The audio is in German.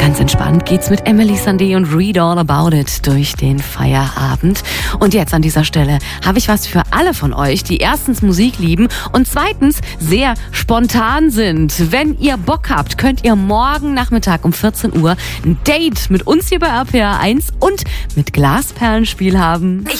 Ganz entspannt geht's mit Emily Sandé und Read All About It durch den Feierabend. Und jetzt an dieser Stelle habe ich was für alle von euch, die erstens Musik lieben und zweitens sehr spontan sind. Wenn ihr Bock habt, könnt ihr morgen Nachmittag um 14 Uhr ein Date mit uns hier bei RPR 1 und mit Glasperlenspiel haben.